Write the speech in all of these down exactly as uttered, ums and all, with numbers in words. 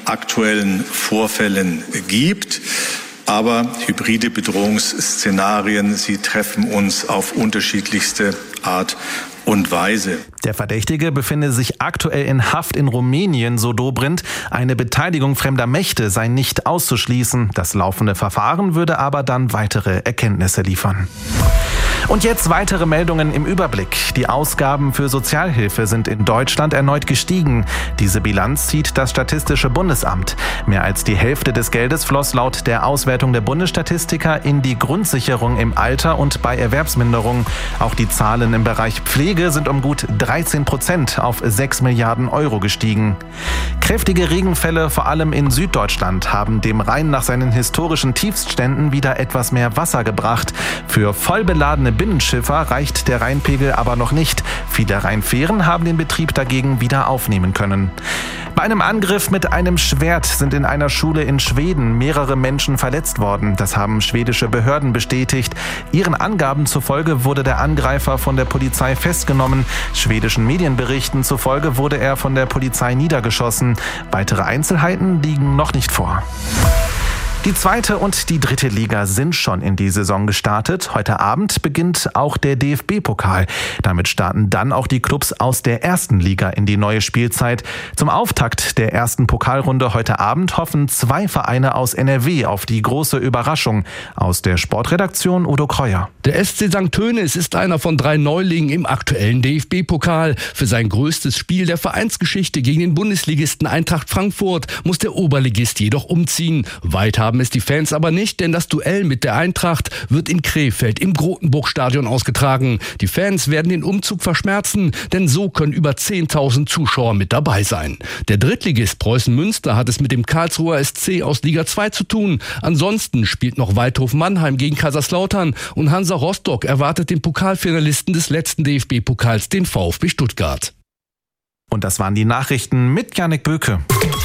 aktuellen Vorfällen gibt. Aber hybride Bedrohungsszenarien, sie treffen uns auf unterschiedlichste Art und Weise. Der Verdächtige befinde sich aktuell in Haft in Rumänien, so Dobrindt. Eine Beteiligung fremder Mächte sei nicht auszuschließen. Das laufende Verfahren würde aber dann weitere Erkenntnisse liefern. Und jetzt weitere Meldungen im Überblick. Die Ausgaben für Sozialhilfe sind in Deutschland erneut gestiegen. Diese Bilanz zieht das Statistische Bundesamt. Mehr als die Hälfte des Geldes floss laut der Auswertung der Bundesstatistiker in die Grundsicherung im Alter und bei Erwerbsminderung. Auch die Zahlen im Bereich Pflege sind um gut dreizehn Prozent auf sechs Milliarden Euro gestiegen. Kräftige Regenfälle, vor allem in Süddeutschland, haben dem Rhein nach seinen historischen Tiefstständen wieder etwas mehr Wasser gebracht. Für vollbeladene Binnenschiffer reicht der Rheinpegel aber noch nicht. Viele Rheinfähren haben den Betrieb dagegen wieder aufnehmen können. Bei einem Angriff mit einem Schwert sind in einer Schule in Schweden mehrere Menschen verletzt worden. Das haben schwedische Behörden bestätigt. Ihren Angaben zufolge wurde der Angreifer von der Polizei festgenommen. Schwedischen Medienberichten zufolge wurde er von der Polizei niedergeschossen. Weitere Einzelheiten liegen noch nicht vor. Die zweite und die dritte Liga sind schon in die Saison gestartet. Heute Abend beginnt auch der D F B-Pokal. Damit starten dann auch die Clubs aus der ersten Liga in die neue Spielzeit. Zum Auftakt der ersten Pokalrunde heute Abend hoffen zwei Vereine aus N R W auf die große Überraschung. Aus der Sportredaktion Udo Kreuer. Der S C Sankt Tönis ist einer von drei Neulingen im aktuellen D F B-Pokal. Für sein größtes Spiel der Vereinsgeschichte gegen den Bundesligisten Eintracht Frankfurt muss der Oberligist jedoch umziehen. Weit haben es die Fans aber nicht, denn das Duell mit der Eintracht wird in Krefeld im Grotenburg-Stadion ausgetragen. Die Fans werden den Umzug verschmerzen, denn so können über zehntausend Zuschauer mit dabei sein. Der Drittligist Preußen Münster hat es mit dem Karlsruher S C aus Liga zwei zu tun. Ansonsten spielt noch Waldhof Mannheim gegen Kaiserslautern und Hansa Rostock erwartet den Pokalfinalisten des letzten D F B-Pokals, den VfB Stuttgart. Und das waren die Nachrichten mit Janik Böke.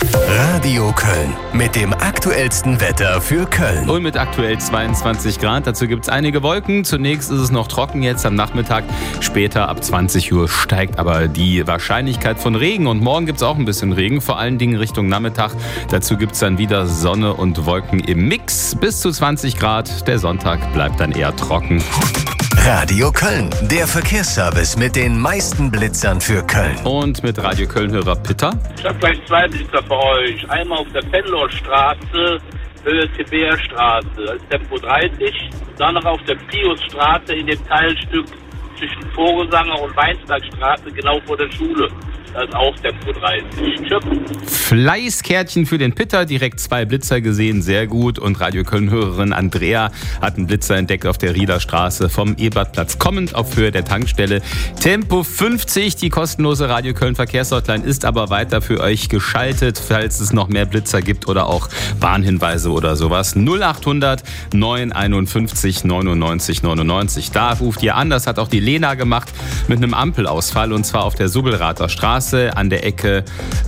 Radio Köln mit dem aktuellsten Wetter für Köln. Und mit aktuell zweiundzwanzig Grad. Dazu gibt es einige Wolken. Zunächst ist es noch trocken jetzt am Nachmittag. Später ab zwanzig Uhr steigt aber die Wahrscheinlichkeit von Regen. Und morgen gibt es auch ein bisschen Regen, vor allen Dingen Richtung Nachmittag. Dazu gibt es dann wieder Sonne und Wolken im Mix. Bis zu zwanzig Grad. Der Sonntag bleibt dann eher trocken. Radio Köln, der Verkehrsservice mit den meisten Blitzern für Köln. Und mit Radio Köln-Hörer Peter. Ich habe gleich zwei Blitzer für euch. Einmal auf der Fenlorstraße, Höhe Theberstraße, das ist Tempo dreißig. Dann noch auf der Piusstraße in dem Teilstück zwischen Vogelsanger und Weinsbergstraße, genau vor der Schule. Das ist auch Tempo dreißig. Tschüss. Fleißkärtchen für den Pitter, direkt zwei Blitzer gesehen, sehr gut. Und Radio Köln-Hörerin Andrea hat einen Blitzer entdeckt auf der Riederstraße vom Ebertplatz kommend auf Höhe der Tankstelle. Tempo fünfzig, die kostenlose Radio Köln Verkehrshotline ist aber weiter für euch geschaltet, falls es noch mehr Blitzer gibt oder auch Warnhinweise oder sowas. null achthundert neun einundfünfzig neunundneunzig neunundneunzig. Da ruft ihr an, das hat auch die Lena gemacht mit einem Ampelausfall und zwar auf der Subbelrather Straße. An der Ecke,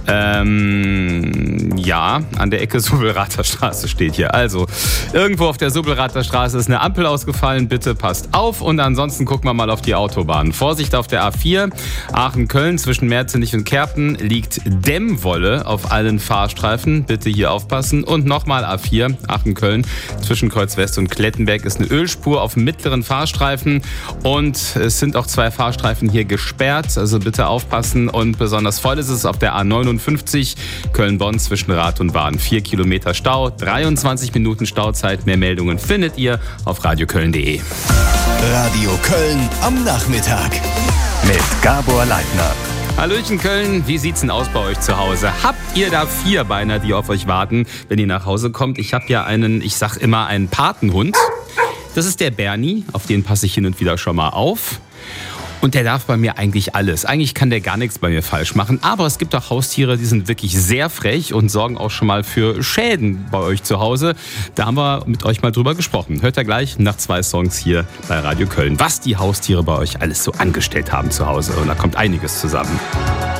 ähm, ja, an der Ecke Subbelrather Straße steht hier. Also, irgendwo auf der Subbelrather Straße ist eine Ampel ausgefallen. Bitte passt auf. Und ansonsten gucken wir mal auf die Autobahn. Vorsicht auf der A vier. Aachen-Köln zwischen Merzenich und Kerpen liegt Dämmwolle auf allen Fahrstreifen. Bitte hier aufpassen. Und nochmal A vier. Aachen-Köln zwischen Kreuz West und Klettenberg ist eine Ölspur auf dem mittleren Fahrstreifen. Und es sind auch zwei Fahrstreifen hier gesperrt. Also bitte aufpassen. Und besonders voll ist es auf der A neunundfünfzig Köln-Bonn zwischen Rath und Wahn. Vier Kilometer Stau, dreiundzwanzig Minuten Stauzeit. Mehr Meldungen findet ihr auf radioköln punkt de. Radio Köln am Nachmittag mit Gabor Leitner. Hallöchen Köln, wie sieht's denn aus bei euch zu Hause? Habt ihr da Vierbeiner, die auf euch warten, wenn ihr nach Hause kommt? Ich habe ja einen, ich sag immer, einen Patenhund. Das ist der Bernie, auf den passe ich hin und wieder schon mal auf. Und der darf bei mir eigentlich alles. Eigentlich kann der gar nichts bei mir falsch machen. Aber es gibt auch Haustiere, die sind wirklich sehr frech und sorgen auch schon mal für Schäden bei euch zu Hause. Da haben wir mit euch mal drüber gesprochen. Hört ihr gleich nach zwei Songs hier bei Radio Köln, was die Haustiere bei euch alles so angestellt haben zu Hause. Und da kommt einiges zusammen.